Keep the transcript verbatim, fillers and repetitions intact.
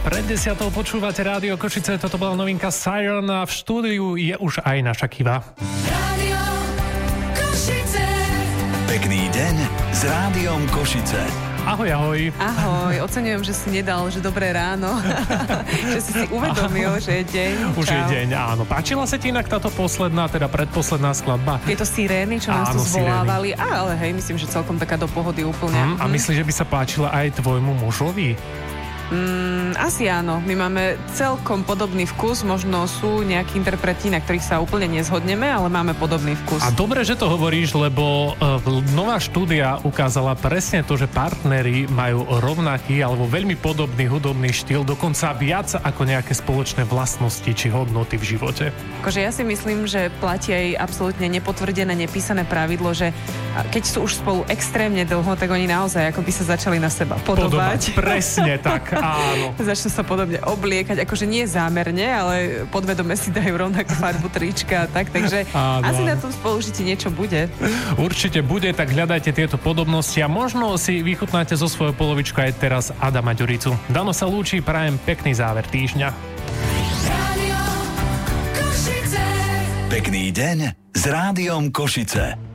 Pred desiatou počúvate Rádio Košice, toto bola novinka Siren a v štúdiu je už aj naša Kiva. Rádio Košice. Pekný deň s Rádiom Košice. Ahoj, ahoj. Ahoj, oceňujem, že si nedal, že dobré ráno, že si si uvedomil, ahoj. Že je deň. Už Čau. je deň, áno. Páčila sa ti inak táto posledná, teda predposledná skladba? Tieto sirény, čo nás áno, tu zvolávali, á, ale hej, myslím, že celkom taká do pohody úplne. Mm, a hm. myslíš, že by sa páčila aj tvojmu mužovi? Mm, asi áno, my máme celkom podobný vkus, možno sú nejakí interpreti, na ktorých sa úplne nezhodneme, ale máme podobný vkus. A dobre, že to hovoríš, lebo uh, nová štúdia ukázala presne to, že partneri majú rovnaký alebo veľmi podobný hudobný štýl, dokonca viac ako nejaké spoločné vlastnosti či hodnoty v živote. Akože ja si myslím, že platí aj absolútne nepotvrdené, nepísané pravidlo, že keď sú už spolu extrémne dlho, tak oni naozaj ako by sa začali na seba podobať. Podobať, presne tak. Áno. Začnú sa podobne obliekať, akože nie zámerne, ale podvedome si dajú rovnakú farbu trička a tak, takže áno, asi áno. na tom spolužití niečo bude. Určite bude, tak hľadajte tieto podobnosti a možno si vychutnáte zo svojho polovičku aj teraz Adama Ďuricu. Dano sa lúči, prajem pekný záver týždňa. Rádio Košice. Pekný deň s Rádiom Košice.